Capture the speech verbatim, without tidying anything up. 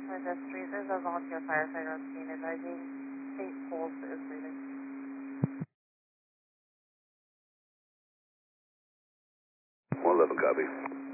Northwest Street, there's a volunteer firefighter on scene advising state pulse is breathing. one eleven, copy.